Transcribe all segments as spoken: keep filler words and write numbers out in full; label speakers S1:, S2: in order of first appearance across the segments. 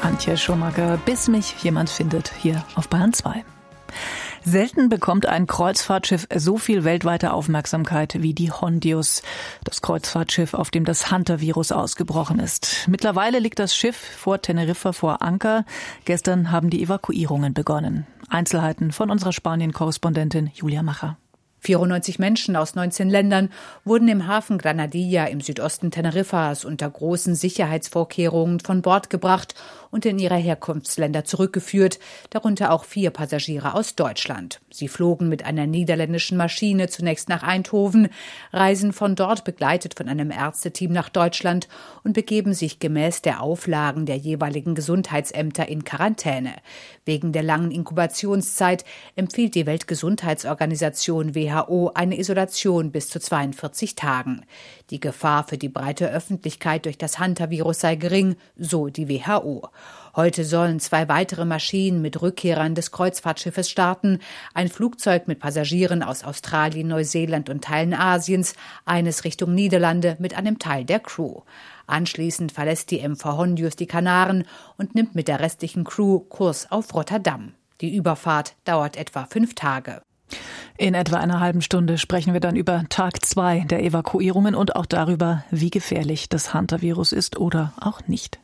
S1: Antje Schumacher. Bis mich jemand findet, hier auf Bayern zwei. Selten bekommt ein Kreuzfahrtschiff so viel weltweite Aufmerksamkeit wie die Hondius, das Kreuzfahrtschiff, auf dem das Hunter-Virus ausgebrochen ist. Mittlerweile liegt das Schiff vor Teneriffa vor Anker. Gestern haben die Evakuierungen begonnen. Einzelheiten von unserer Spanien-Korrespondentin Julia Macher.
S2: vierundneunzig Menschen aus neunzehn Ländern wurden im Hafen Granadilla im Südosten Teneriffas unter großen Sicherheitsvorkehrungen von Bord gebracht und in ihre Herkunftsländer zurückgeführt, darunter auch vier Passagiere aus Deutschland. Sie flogen mit einer niederländischen Maschine zunächst nach Eindhoven, reisen von dort begleitet von einem Ärzteteam nach Deutschland und begeben sich gemäß der Auflagen der jeweiligen Gesundheitsämter in Quarantäne. Wegen der langen Inkubationszeit empfiehlt die Weltgesundheitsorganisation W H O eine Isolation bis zu zweiundvierzig Tagen. Die Gefahr für die breite Öffentlichkeit durch das Hunter-Virus sei gering, so die W H O. Heute sollen zwei weitere Maschinen mit Rückkehrern des Kreuzfahrtschiffes starten, ein Flugzeug mit Passagieren aus Australien, Neuseeland und Teilen Asiens, eines Richtung Niederlande mit einem Teil der Crew. Anschließend verlässt die M V Hondius die Kanaren und nimmt mit der restlichen Crew Kurs auf Rotterdam. Die Überfahrt dauert etwa fünf Tage.
S1: In etwa einer halben Stunde sprechen wir dann über Tag zwei der Evakuierungen und auch darüber, wie gefährlich das Hunter-Virus ist oder auch nicht.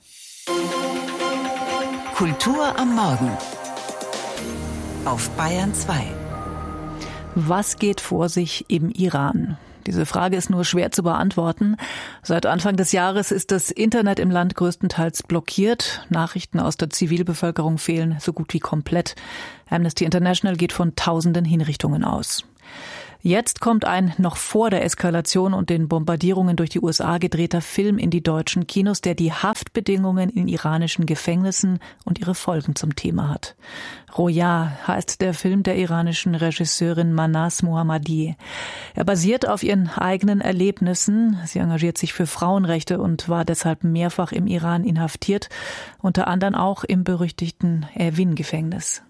S3: Kultur am Morgen auf Bayern zwei.
S1: Was geht vor sich im Iran? Diese Frage ist nur schwer zu beantworten. Seit Anfang des Jahres ist das Internet im Land größtenteils blockiert. Nachrichten aus der Zivilbevölkerung fehlen so gut wie komplett. Amnesty International geht von tausenden Hinrichtungen aus. Jetzt kommt ein noch vor der Eskalation und den Bombardierungen durch die U S A gedrehter Film in die deutschen Kinos, der die Haftbedingungen in iranischen Gefängnissen und ihre Folgen zum Thema hat. Roya heißt der Film der iranischen Regisseurin Mahnaz Mohammadi. Er basiert auf ihren eigenen Erlebnissen. Sie engagiert sich für Frauenrechte und war deshalb mehrfach im Iran inhaftiert, unter anderem auch im berüchtigten Evin-Gefängnis.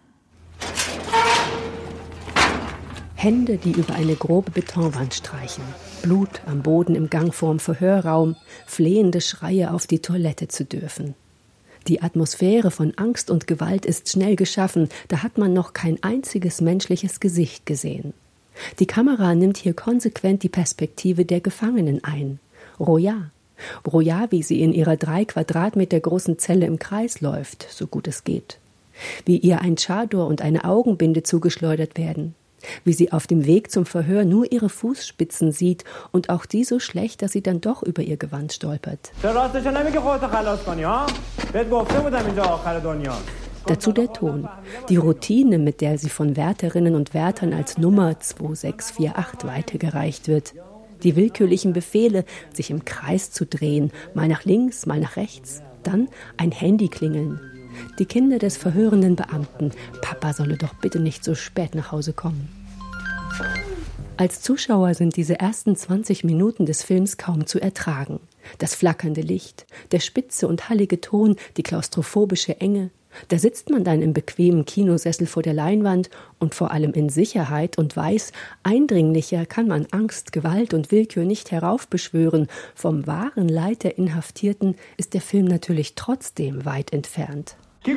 S4: Hände, die über eine grobe Betonwand streichen, Blut am Boden im Gang vorm Verhörraum, flehende Schreie, auf die Toilette zu dürfen. Die Atmosphäre von Angst und Gewalt ist schnell geschaffen, da hat man noch kein einziges menschliches Gesicht gesehen. Die Kamera nimmt hier konsequent die Perspektive der Gefangenen ein. Roya. Roya, wie sie in ihrer drei Quadratmeter großen Zelle im Kreis läuft, so gut es geht. Wie ihr ein Chador und eine Augenbinde zugeschleudert werden. Wie sie auf dem Weg zum Verhör nur ihre Fußspitzen sieht und auch die so schlecht, dass sie dann doch über ihr Gewand stolpert. Dazu der Ton, die Routine, mit der sie von Wärterinnen und Wärtern als Nummer zwei sechs vier acht weitergereicht wird. Die willkürlichen Befehle, sich im Kreis zu drehen, mal nach links, mal nach rechts. Dann ein Handy klingeln. Die Kinder des verhörenden Beamten. Papa solle doch bitte nicht so spät nach Hause kommen. Als Zuschauer sind diese ersten zwanzig Minuten des Films kaum zu ertragen. Das flackernde Licht, der spitze und hallige Ton, die klaustrophobische Enge. Da sitzt man dann im bequemen Kinosessel vor der Leinwand und vor allem in Sicherheit und weiß, eindringlicher kann man Angst, Gewalt und Willkür nicht heraufbeschwören. Vom wahren Leid der Inhaftierten ist der Film natürlich trotzdem weit entfernt.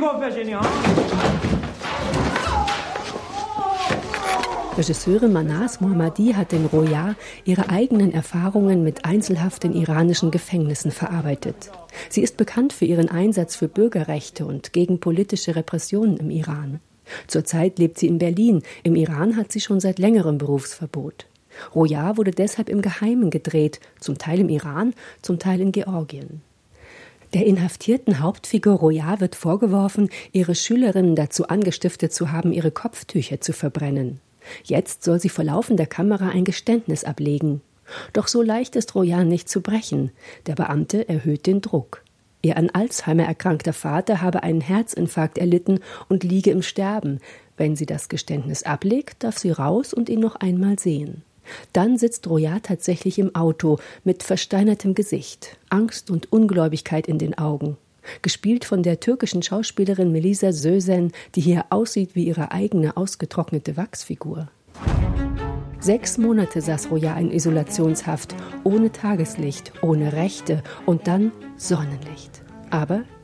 S4: Regisseurin Mahnaz Mohammadi hat in Roya ihre eigenen Erfahrungen mit Einzelhaft in iranischen Gefängnissen verarbeitet. Sie ist bekannt für ihren Einsatz für Bürgerrechte und gegen politische Repressionen im Iran. Zurzeit lebt sie in Berlin. Im Iran hat sie schon seit längerem Berufsverbot. Roya wurde deshalb im Geheimen gedreht, zum Teil im Iran, zum Teil in Georgien. Der inhaftierten Hauptfigur Roya wird vorgeworfen, ihre Schülerinnen dazu angestiftet zu haben, ihre Kopftücher zu verbrennen. Jetzt soll sie vor laufender Kamera ein Geständnis ablegen. Doch so leicht ist Roya nicht zu brechen. Der Beamte erhöht den Druck. Ihr an Alzheimer erkrankter Vater habe einen Herzinfarkt erlitten und liege im Sterben. Wenn sie das Geständnis ablegt, darf sie raus und ihn noch einmal sehen. Dann sitzt Roya tatsächlich im Auto mit versteinertem Gesicht, Angst und Ungläubigkeit in den Augen. Gespielt von der türkischen Schauspielerin Melisa Sözen, die hier aussieht wie ihre eigene ausgetrocknete Wachsfigur. Sechs Monate saß Roya in Isolationshaft, ohne Tageslicht, ohne Rechte und dann Sonnenlicht. Aber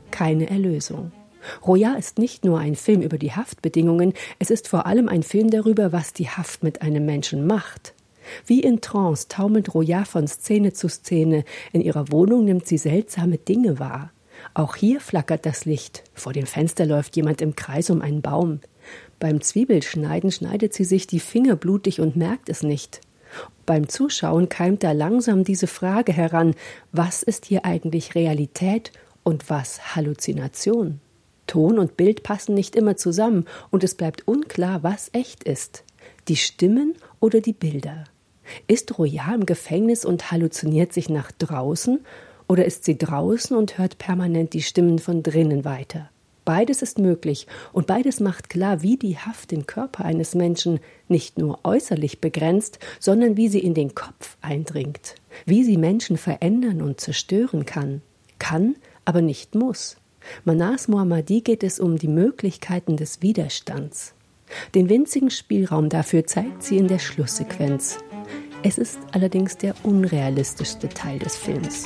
S4: keine Erlösung. Roya ist nicht nur ein Film über die Haftbedingungen, es ist vor allem ein Film darüber, was die Haft mit einem Menschen macht. Wie in Trance taumelt Roya von Szene zu Szene. In ihrer Wohnung nimmt sie seltsame Dinge wahr. Auch hier flackert das Licht. Vor dem Fenster läuft jemand im Kreis um einen Baum. Beim Zwiebelschneiden schneidet sie sich die Finger blutig und merkt es nicht. Beim Zuschauen keimt da langsam diese Frage heran: Was ist hier eigentlich Realität und was Halluzination? Ton und Bild passen nicht immer zusammen und es bleibt unklar, was echt ist. Die Stimmen oder die Bilder? Ist Roya im Gefängnis und halluziniert sich nach draußen oder ist sie draußen und hört permanent die Stimmen von drinnen weiter? Beides ist möglich und beides macht klar, wie die Haft den Körper eines Menschen nicht nur äußerlich begrenzt, sondern wie sie in den Kopf eindringt, wie sie Menschen verändern und zerstören kann. Kann, aber nicht muss. Manas Mohammadi geht es um die Möglichkeiten des Widerstands. Den winzigen Spielraum dafür zeigt sie in der Schlusssequenz. Es ist allerdings der unrealistischste Teil des Films.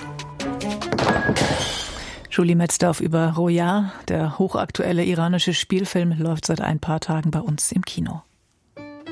S1: Julie Metzdorf über Roya, der hochaktuelle iranische Spielfilm, läuft seit ein paar Tagen bei uns im Kino.